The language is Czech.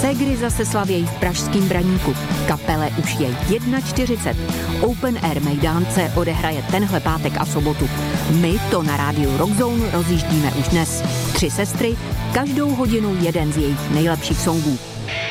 Segry zase slavějí v pražským Braníku. Kapele už je 41. Open Air Mejdánce odehraje tenhle pátek a sobotu. My to na rádiu Rockzone rozjíždíme už dnes. 3 sestry, každou hodinu jeden z jejich nejlepších songů.